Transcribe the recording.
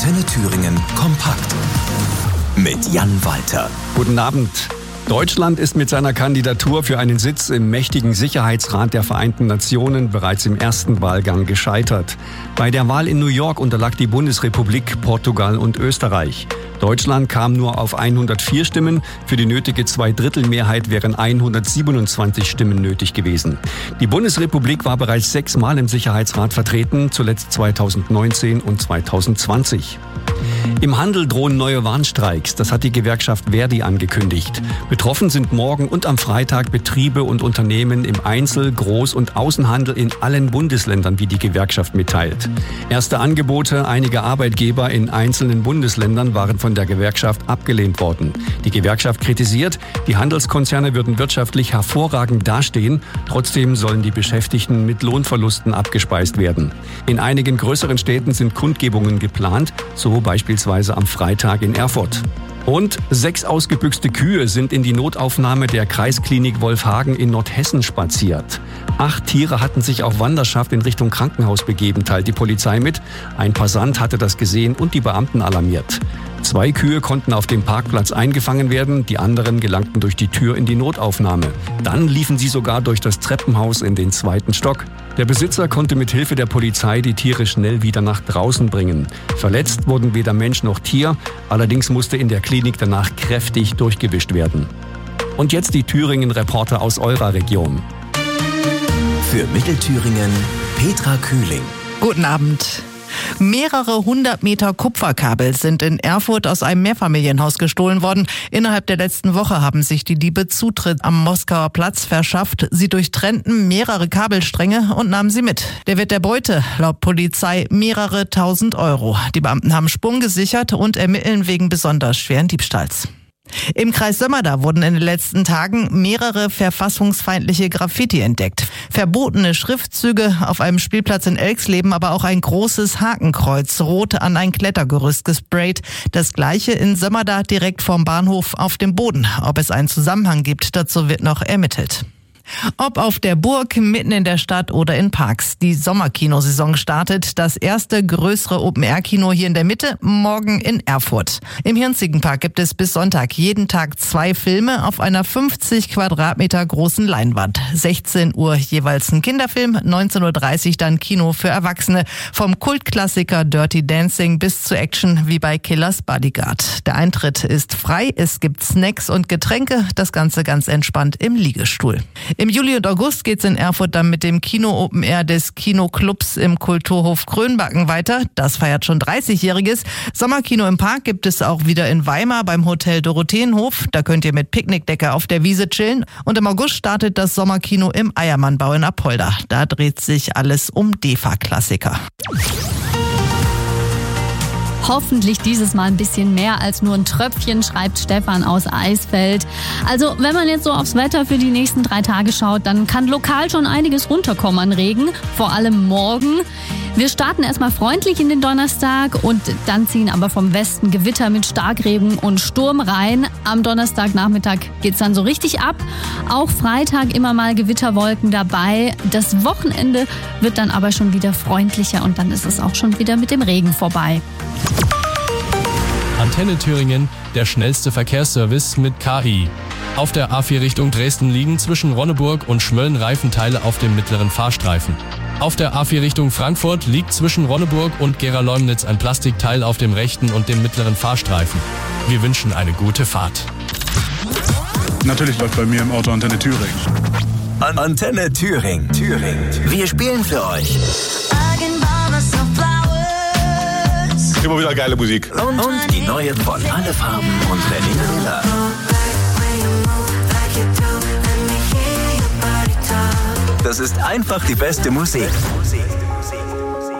Antenne Thüringen kompakt mit Jan Walter. Guten Abend. Deutschland ist mit seiner Kandidatur für einen Sitz im mächtigen Sicherheitsrat der Vereinten Nationen bereits im ersten Wahlgang gescheitert. Bei der Wahl in New York unterlag die Bundesrepublik, Portugal und Österreich. Deutschland kam nur auf 104 Stimmen. Für die nötige Zweidrittelmehrheit wären 127 Stimmen nötig gewesen. Die Bundesrepublik war bereits 6-mal im Sicherheitsrat vertreten, zuletzt 2019 und 2020. Im Handel drohen neue Warnstreiks. Das hat die Gewerkschaft ver.di angekündigt. Betroffen sind morgen und am Freitag Betriebe und Unternehmen im Einzel-, Groß- und Außenhandel in allen Bundesländern, wie die Gewerkschaft mitteilt. Erste Angebote einiger Arbeitgeber in einzelnen Bundesländern waren von der Gewerkschaft abgelehnt worden. Die Gewerkschaft kritisiert, die Handelskonzerne würden wirtschaftlich hervorragend dastehen. Trotzdem sollen die Beschäftigten mit Lohnverlusten abgespeist werden. In einigen größeren Städten sind Kundgebungen geplant, so beispielsweise am Freitag in Erfurt. Und 6 ausgebüxte Kühe sind in die Notaufnahme der Kreisklinik Wolfhagen in Nordhessen spaziert. 8 Tiere hatten sich auf Wanderschaft in Richtung Krankenhaus begeben, teilt die Polizei mit. Ein Passant hatte das gesehen und die Beamten alarmiert. 2 Kühe konnten auf dem Parkplatz eingefangen werden, die anderen gelangten durch die Tür in die Notaufnahme. Dann liefen sie sogar durch das Treppenhaus in den 2. Stock. Der Besitzer konnte mit Hilfe der Polizei die Tiere schnell wieder nach draußen bringen. Verletzt wurden weder Mensch noch Tier, allerdings musste in der Klinik danach kräftig durchgewischt werden. Und jetzt die Thüringen-Reporter aus eurer Region. Für Mittelthüringen Petra Kühling. Guten Abend. Mehrere 100 Meter Kupferkabel sind in Erfurt aus einem Mehrfamilienhaus gestohlen worden. Innerhalb der letzten Woche haben sich die Diebe Zutritt am Moskauer Platz verschafft. Sie durchtrennten mehrere Kabelstränge und nahmen sie mit. Der Wert der Beute, laut Polizei, mehrere 1000 Euro. Die Beamten haben Spuren gesichert und ermitteln wegen besonders schweren Diebstahls. Im Kreis Sömmerda wurden in den letzten Tagen mehrere verfassungsfeindliche Graffiti entdeckt. Verbotene Schriftzüge auf einem Spielplatz in Elxleben, aber auch ein großes Hakenkreuz rot an ein Klettergerüst gesprayt. Das gleiche in Sömmerda direkt vorm Bahnhof auf dem Boden. Ob es einen Zusammenhang gibt, dazu wird noch ermittelt. Ob auf der Burg, mitten in der Stadt oder in Parks. Die Sommerkinosaison startet. Das erste größere Open-Air-Kino hier in der Mitte, morgen in Erfurt. Im Hirnziegenpark gibt es bis Sonntag jeden Tag 2 Filme auf einer 50 Quadratmeter großen Leinwand. 16 Uhr jeweils ein Kinderfilm, 19.30 Uhr dann Kino für Erwachsene. Vom Kultklassiker Dirty Dancing bis zu Action wie bei Killers Bodyguard. Der Eintritt ist frei, es gibt Snacks und Getränke, das Ganze ganz entspannt im Liegestuhl. Im Juli und August geht's in Erfurt dann mit dem Kino-Open Air des Kinoclubs im Kulturhof Krönbacken weiter. Das feiert schon 30-Jähriges. Sommerkino im Park gibt es auch wieder in Weimar beim Hotel Dorotheenhof. Da könnt ihr mit Picknickdecke auf der Wiese chillen. Und im August startet das Sommerkino im Eiermannbau in Apolda. Da dreht sich alles um DEFA-Klassiker. Hoffentlich dieses Mal ein bisschen mehr als nur ein Tröpfchen, schreibt Stefan aus Eisfeld. Also wenn man jetzt so aufs Wetter für die nächsten 3 Tage schaut, dann kann lokal schon einiges runterkommen an Regen, vor allem morgen. Wir starten erstmal freundlich in den Donnerstag und dann ziehen aber vom Westen Gewitter mit Starkregen und Sturm rein. Am Donnerstagnachmittag geht's dann so richtig ab. Auch Freitag immer mal Gewitterwolken dabei. Das Wochenende wird dann aber schon wieder freundlicher und dann ist es auch schon wieder mit dem Regen vorbei. Antenne Thüringen, der schnellste Verkehrsservice mit KI. Auf der A4 Richtung Dresden liegen zwischen Ronneburg und Schmölln Reifenteile auf dem mittleren Fahrstreifen. Auf der A4 Richtung Frankfurt liegt zwischen Ronneburg und Gera-Leumnitz ein Plastikteil auf dem rechten und dem mittleren Fahrstreifen. Wir wünschen eine gute Fahrt. Natürlich läuft bei mir im Auto Antenne Thüringen. Antenne Thüringen. Wir spielen für euch. Immer wieder geile Musik. Und die neuen von Alle Farben und René Müller. Das ist einfach die beste Musik.